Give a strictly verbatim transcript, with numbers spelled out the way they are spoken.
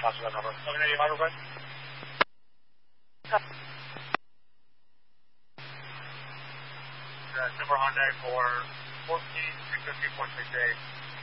pass that number. eleven eighty Hyderabad. Copy. Uh, Silver Hyundai for fourteen six fifty point six eight.